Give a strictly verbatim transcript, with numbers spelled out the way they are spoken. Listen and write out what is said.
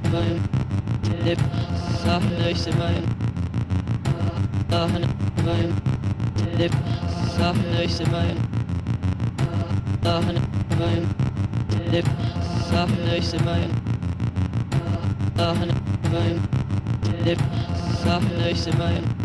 beim Tipp, Sachen ich mein Sachen beim Tipp, Sachen ich mein Sachen beim Tipp, Sachen ich mein Sachen beim Tipp, Sachen ich mein